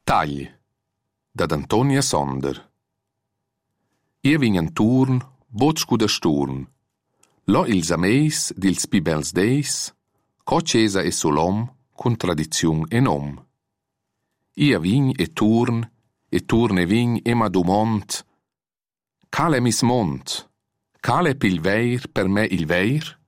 Tagli, dad Antonia Sonder. Ia vegn en turn, botscu da sturn. Lo ils ameis dils pi bels deis, co cesa e solom, cun tradiziun e nom. Ia vign e turn e vign e ma dumont. Cal è mis mont? Cal è pil veir per me il veir?